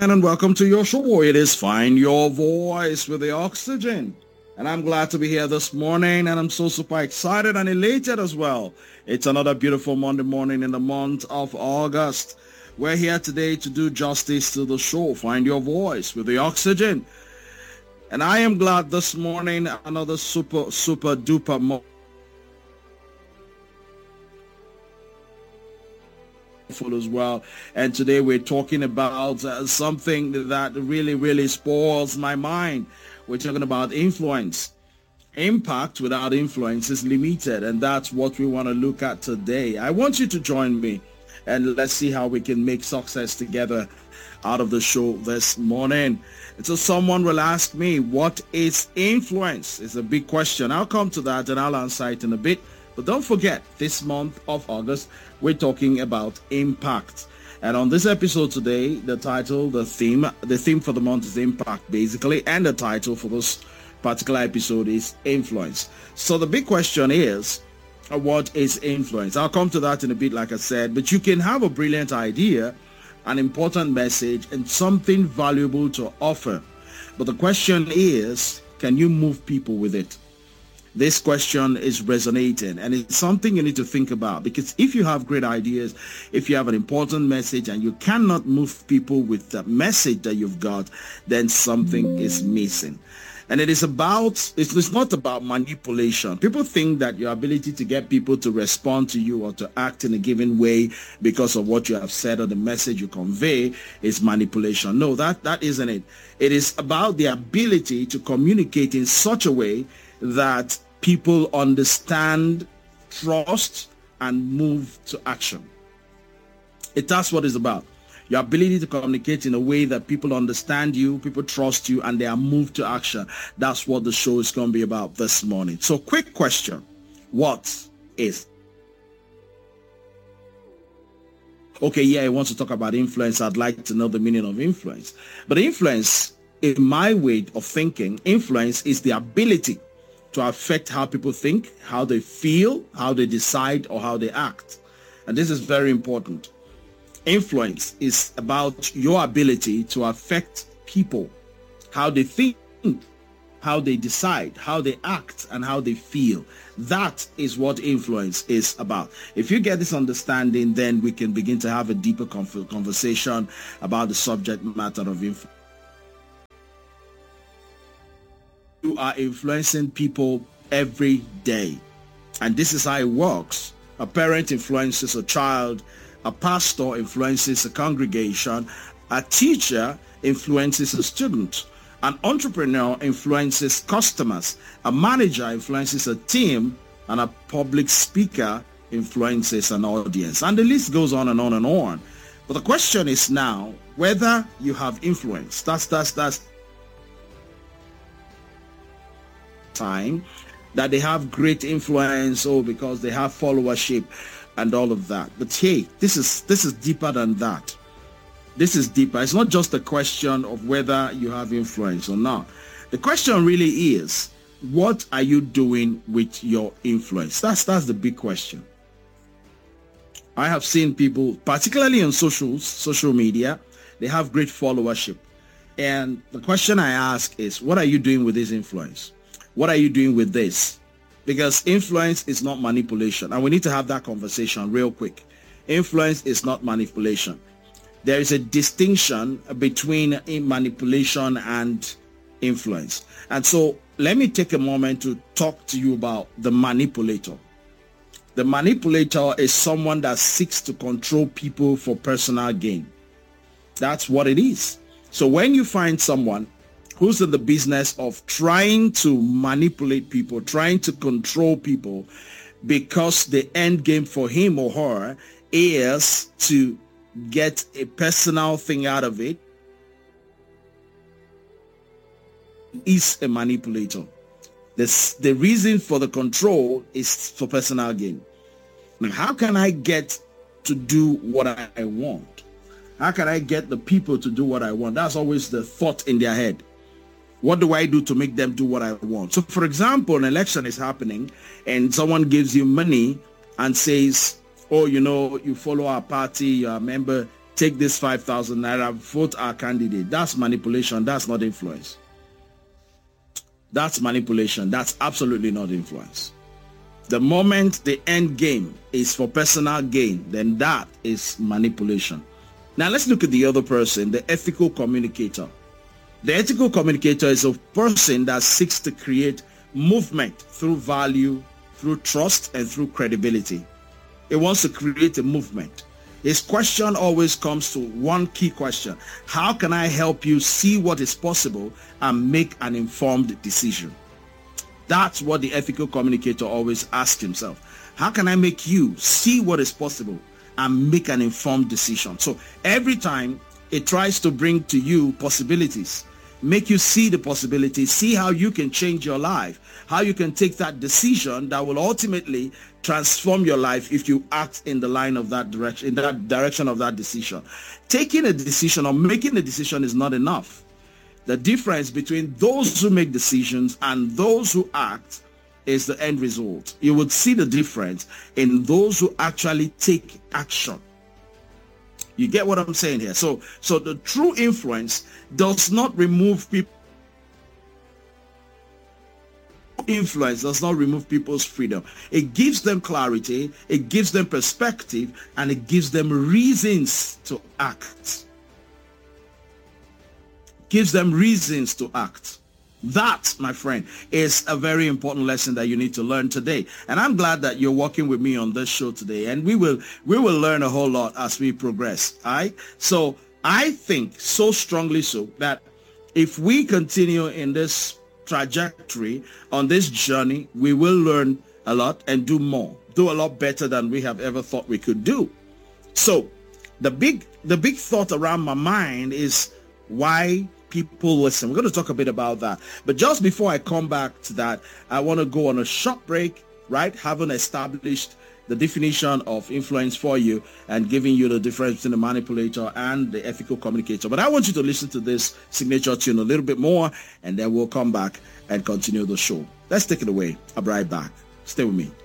And welcome to your show. It is Find Your Voice with the Oxygen. And I'm glad to be here this morning, and I'm so super excited and elated as well. It's another beautiful Monday morning in the month of August. We're here today to do justice to the show, Find Your Voice with the Oxygen. And I am glad this morning, another super duper as well. And today we're talking about something that really spoils my mind. We're talking about influence. Impact without influence is limited, and that's what we want to look at today. I want you to join me, and let's see how we can make success together out of the show this morning. And so someone will ask me, what is influence? It's a big question. I'll come to that and I'll answer it in a bit. But don't forget, this month of August, we're talking about impact. And on this episode today, the theme for the month is impact, basically. And the title for this particular episode is influence. So the big question is, what is influence? I'll come to that in a bit, like I said. But you can have a brilliant idea, an important message, and something valuable to offer. But the question is, can you move people with it? This question is resonating, and it's something you need to think about, because if you have great ideas, if you have an important message and you cannot move people with the message that you've got, then something is missing. And it's not about manipulation. People think that your ability to get people to respond to you or to act in a given way because of what you have said or the message you convey is manipulation. No, that isn't it. It is about the ability to communicate in such a way that people understand, trust, and move to action. That's what it's about. Your ability to communicate in a way that people understand you, people trust you, and they are moved to action. That's what the show is going to be about this morning. So, quick question. What is? Okay, yeah, I want to talk about influence. I'd like to know the meaning of influence. But influence, in my way of thinking, influence is the ability to affect how people think, how they feel, how they decide, or how they act. And this is very important. Influence is about your ability to affect people, how they think, how they decide, how they act, and how they feel. That is what influence is about. If you get this understanding, then we can begin to have a deeper conversation about the subject matter of influence. You are influencing people every day. And this is how it works. A parent influences a child. A pastor influences a congregation. A teacher influences a student. An entrepreneur influences customers. A manager influences a team. And a public speaker influences an audience. And the list goes on and on and on. But the question is now whether you have influence. That's time that they have great influence because they have followership and all of that. But hey, this is deeper than that. This is deeper. It's not just a question of whether you have influence or not. The question really is, what are you doing with your influence? That's the big question. I have seen people, particularly on social media, they have great followership. And the question I ask is, what are you doing with this influence? What are you doing with this? Because influence is not manipulation. And we need to have that conversation real quick. Influence is not manipulation. There is a distinction between manipulation and influence. And so let me take a moment to talk to you about the manipulator. The manipulator is someone that seeks to control people for personal gain. That's what it is. So when you find someone who's in the business of trying to manipulate people, trying to control people, because the end game for him or her is to get a personal thing out of it, is a manipulator. The reason for the control is for personal gain. Now, how can I get to do what I want? How can I get the people to do what I want? That's always the thought in their head. What do I do to make them do what I want? So, for example, an election is happening and someone gives you money and says, oh, you follow our party, you're a member, take this 5,000 naira, vote our candidate. That's manipulation. That's not influence. That's manipulation. That's absolutely not influence. The moment the end game is for personal gain, then that is manipulation. Now let's look at the other person, the ethical communicator. The ethical communicator is a person that seeks to create movement through value, through trust, and through credibility. It wants to create a movement. His question always comes to one key question. How can I help you see what is possible and make an informed decision? That's what the ethical communicator always asks himself. How can I make you see what is possible and make an informed decision? So every time it tries to bring to you possibilities, make you see the possibilities, see how you can change your life, how you can take that decision that will ultimately transform your life if you act in the line of that direction, in that direction of that decision. Taking a decision or making a decision is not enough. The difference between those who make decisions and those who act is the end result. You would see the difference in those who actually take action. You get what I'm saying here? So the true influence does not remove people. Influence does not remove people's freedom. It gives them clarity, it gives them perspective, and it gives them reasons to act. Gives them reasons to act. That, my friend, is a very important lesson that you need to learn today. And I'm glad that you're working with me on this show today. And we will learn a whole lot as we progress. All right? So I think so strongly so that if we continue in this trajectory, on this journey, we will learn a lot and do more. Do a lot better than we have ever thought we could do. So the big thought around my mind is why people listen. We're going to talk a bit about that. But just before I come back to that, I want to go on a short break, right? Having established the definition of influence for you and giving you the difference between the manipulator and the ethical communicator. But I want you to listen to this signature tune a little bit more, and then we'll come back and continue the show. Let's take it away. I'll be right back. Stay with me.